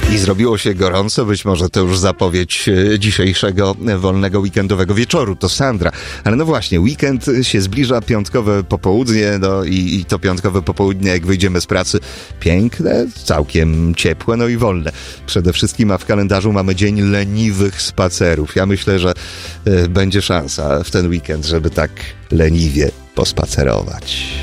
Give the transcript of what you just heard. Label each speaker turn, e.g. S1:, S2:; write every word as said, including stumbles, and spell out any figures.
S1: I zrobiło się gorąco, być może to już zapowiedź dzisiejszego wolnego weekendowego wieczoru, to Sandra. Ale no właśnie, weekend się zbliża, piątkowe popołudnie, no i, i to piątkowe popołudnie, jak wyjdziemy z pracy, piękne, całkiem ciepłe, no i wolne. Przede wszystkim, a w kalendarzu mamy dzień leniwych spacerów. Ja myślę, że y, będzie szansa w ten weekend, żeby tak leniwie pospacerować.